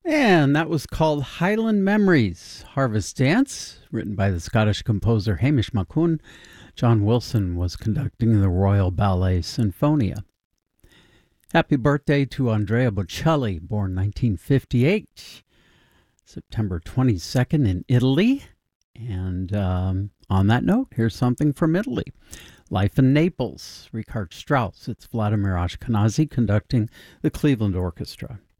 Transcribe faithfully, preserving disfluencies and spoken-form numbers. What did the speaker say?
And that was called Highland Memories, Harvest Dance, written by the Scottish composer Hamish Maccoun. John Wilson was conducting the Royal Ballet Sinfonia. Happy birthday to Andrea Bocelli, born nineteen fifty-eight, September twenty-second in Italy. And um, on that note, here's something from Italy. Life in Naples, Richard Strauss. It's Vladimir Ashkenazy conducting the Cleveland Orchestra.